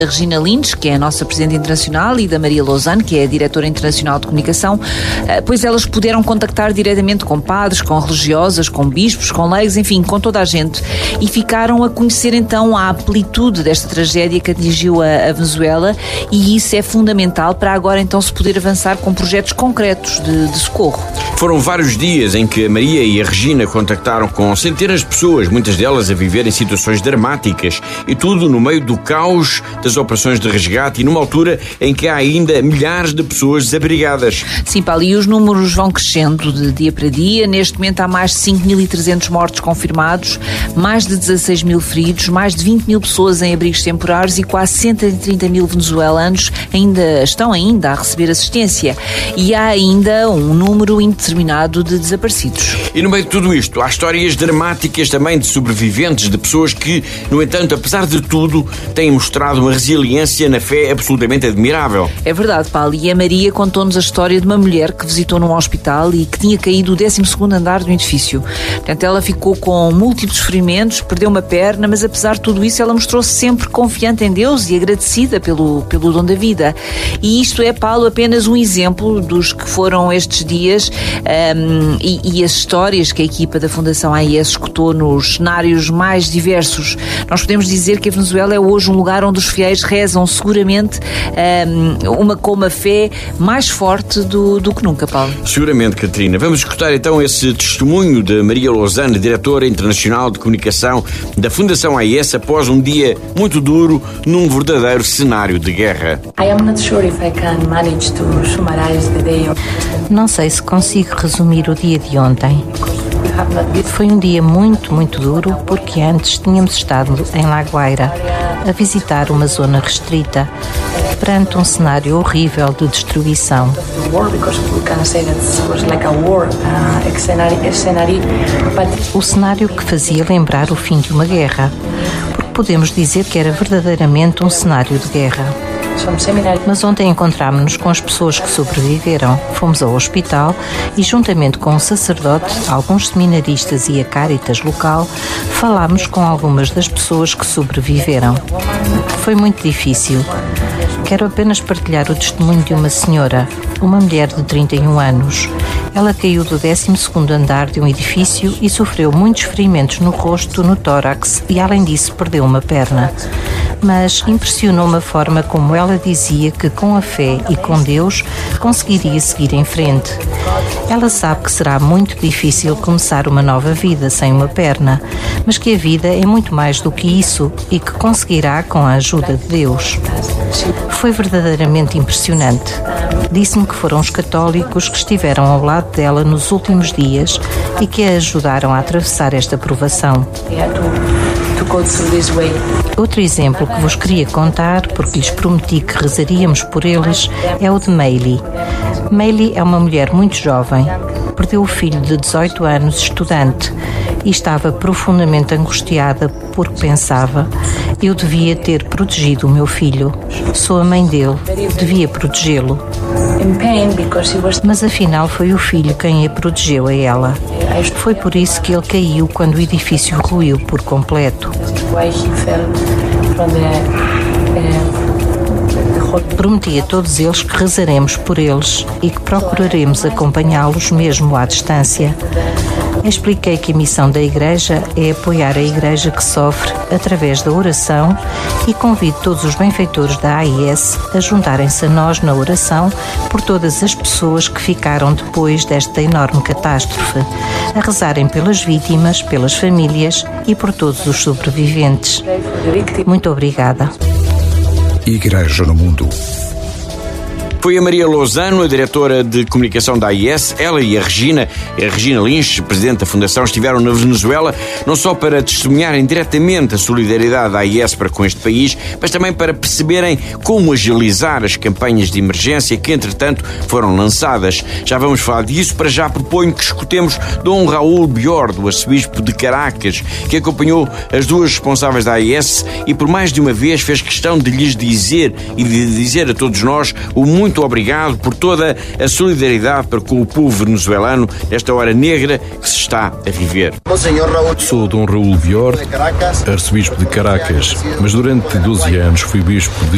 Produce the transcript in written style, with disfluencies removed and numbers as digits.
Da Regina Lins, que é a nossa Presidente Internacional, e da Maria Lozano, que é a Diretora Internacional de Comunicação, pois elas puderam contactar diretamente com padres, com religiosas, com bispos, com leigos, enfim, com toda a gente, e ficaram a conhecer então a amplitude desta tragédia que atingiu a Venezuela, e isso é fundamental para agora então se poder avançar com projetos concretos de socorro. Foram vários dias em que a Maria e a Regina contactaram com centenas de pessoas, muitas delas a viver em situações dramáticas, e tudo no meio do caos das operações de resgate e numa altura em que há ainda milhares de pessoas desabrigadas. Sim, Paulo, e os números vão crescendo de dia para dia. Neste momento há mais de 5.300 mortos confirmados, mais de 16 mil feridos, mais de 20 mil pessoas em abrigos temporários e quase 130 mil venezuelanos estão ainda a receber assistência. E há ainda um número indeterminado de desaparecidos. E no meio de tudo isto, há histórias dramáticas também de sobreviventes, de pessoas que, no entanto, apesar de tudo, têm mostrado uma resiliência na fé absolutamente admirável. É verdade, Paulo, e a Maria contou-nos a história de uma mulher que visitou num hospital e que tinha caído do 12º andar do edifício. Portanto, ela ficou com múltiplos ferimentos, perdeu uma perna, mas apesar de tudo isso, ela mostrou-se sempre confiante em Deus e agradecida pelo dom da vida. E isto é, Paulo, apenas um exemplo dos que foram estes dias e as histórias que a equipa da Fundação AIS escutou nos cenários mais diversos. Nós podemos dizer que a Venezuela é hoje um lugar onde os fiéis rezam seguramente com uma fé mais forte do que nunca, Paulo. Seguramente, Catarina. Vamos escutar então esse testemunho de Maria Lozano, Diretora Internacional de Comunicação da Fundação AIS, após um dia muito duro num verdadeiro cenário de guerra. Não sei se consigo resumir o dia de ontem. Foi um dia muito, muito duro, porque antes tínhamos estado em La Guaira a visitar uma zona restrita perante um cenário horrível de destruição. O cenário que fazia lembrar o fim de uma guerra, porque podemos dizer que era verdadeiramente um cenário de guerra. Mas ontem encontrámos-nos com as pessoas que sobreviveram. Fomos ao hospital e, juntamente com um sacerdote, alguns seminaristas e a Cáritas local, falámos com algumas das pessoas que sobreviveram. Foi muito difícil. Quero apenas partilhar o testemunho de uma senhora, uma mulher de 31 anos. Ela caiu do 12º andar de um edifício e sofreu muitos ferimentos no rosto, no tórax e, além disso, perdeu uma perna. Mas impressionou-me a forma como ela dizia que com a fé e com Deus conseguiria seguir em frente. Ela sabe que será muito difícil começar uma nova vida sem uma perna, mas que a vida é muito mais do que isso e que conseguirá com a ajuda de Deus. Foi verdadeiramente impressionante. Disse-me que foram os católicos que estiveram ao lado dela nos últimos dias e que a ajudaram a atravessar esta provação. Outro exemplo que vos queria contar, porque lhes prometi que rezaríamos por eles, é o de Meili. Meili é uma mulher muito jovem. Perdeu o filho de 18 anos, estudante, e estava profundamente angustiada porque pensava: eu devia ter protegido o meu filho. Sou a mãe dele, devia protegê-lo. Mas afinal foi o filho quem a protegeu a ela. Foi por isso que ele caiu quando o edifício ruiu por completo. Prometi a todos eles que rezaremos por eles e que procuraremos acompanhá-los mesmo à distância. Expliquei que a missão da Igreja é apoiar a Igreja que sofre através da oração e convido todos os benfeitores da AIS a juntarem-se a nós na oração por todas as pessoas que ficaram depois desta enorme catástrofe, a rezarem pelas vítimas, pelas famílias e por todos os sobreviventes. Muito obrigada. Igreja no Mundo. Foi a Maria Lozano, a Diretora de Comunicação da AIS. Ela e a Regina Lins, Presidente da Fundação, estiveram na Venezuela não só para testemunharem diretamente a solidariedade da AIS para com este país, mas também para perceberem como agilizar as campanhas de emergência que, entretanto, foram lançadas. Já vamos falar disso. Para já proponho que escutemos Dom Raul Bior, do arcebispo de Caracas, que acompanhou as duas responsáveis da AIS e por mais de uma vez fez questão de lhes dizer e de dizer a todos nós o muito obrigado por toda a solidariedade para com o povo venezuelano nesta hora negra que se está a viver. Sou Dom Raul Bior, arcebispo de Caracas, mas durante 12 anos fui bispo de